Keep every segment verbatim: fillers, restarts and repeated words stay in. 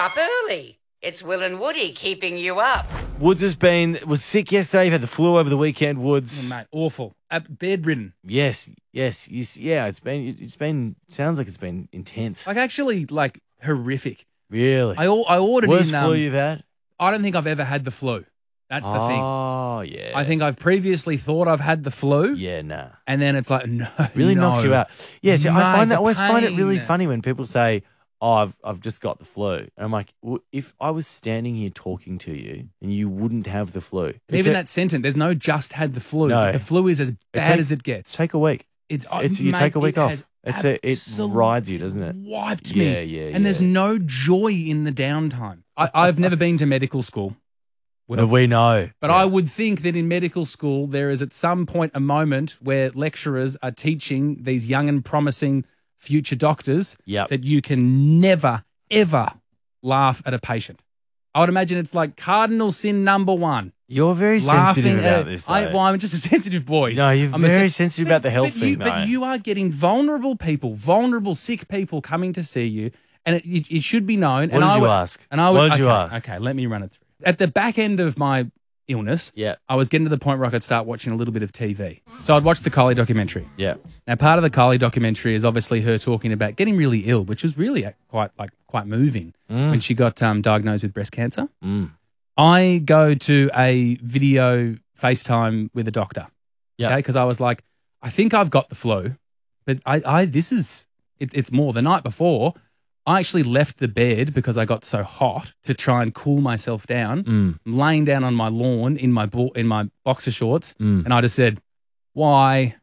up early. It's Will and Woody keeping you up. Woods has been was sick yesterday. You've had the flu over the weekend. Woods, Oh, mate, awful. Uh, bedridden. yes, yes, yes, yeah. It's been, it's been. Sounds like it's been intense. Like, actually, like, horrific. Really, I, I ordered worst in... Um, flu you've had. I don't think I've ever had the flu. That's the thing. Oh yeah. I think I've previously thought I've had the flu, Yeah, nah. and then it's like, no, Really no. knocks you out. Yeah, see, I Mate, find that I the always find it really pain. funny when people say, "Oh, I've I've just got the flu," and I'm like, well, if I was standing here talking to you and you wouldn't have the flu, And it's even a- that sentence, there's no just had the flu. No. The flu is as bad take- as it gets. take a week. It's, It's you mate, take a week it off. has It's a, it absolutely rides you, doesn't it? Wiped me. Yeah, yeah, And there's yeah. no joy in the downtime. I, I've never been to medical school. But we know. But Yeah. I would think that in medical school, there is at some point a moment where lecturers are teaching these young and promising future doctors Yep. that you can never, ever laugh at a patient. I would imagine it's like cardinal sin number one. You're very Laughing sensitive about at, this. I, though. well, I'm just a sensitive boy. No, you're I'm a very sen- sensitive But- about the health but thing, you, though. But you are getting vulnerable people, vulnerable sick people coming to see you, and it, it, it should be known. What and did I you would- ask? And I would, What did you okay, ask? Okay, let me run it through. At the back end of my illness, Yeah. I was getting to the point where I could start watching a little bit of T V. So I'd watch the Collie documentary. Yeah. Now, part of the Collie documentary is obviously her talking about getting really ill, which was really uh, quite like quite moving when she got um, diagnosed with breast cancer. Mm. I go to a video FaceTime with a doctor. Yeah. Okay, because I was like, I think I've got the flu, but I, I this is it, it's more. The night before, I actually left the bed because I got so hot to try and cool myself down. Mm. I'm laying down on my lawn in my bo- in my boxer shorts, Mm. and I just said, "Why?"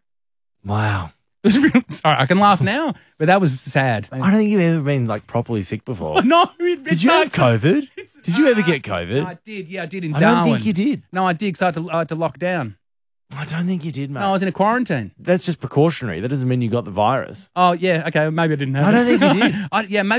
Wow. It was real, sorry, I can laugh now, but that was sad. I don't think you've ever been like properly sick before. No, it, Did you have COVID? Did you ever get No, COVID? I did. Yeah, I did in I don't Darwin. think you did. No, I did because I, had to- I had to lock down. I don't think you did, mate. No, I was in a quarantine. That's just precautionary. That doesn't mean you got the virus. Oh, yeah. Okay. Maybe I didn't have I it. don't think you did. I, yeah, maybe.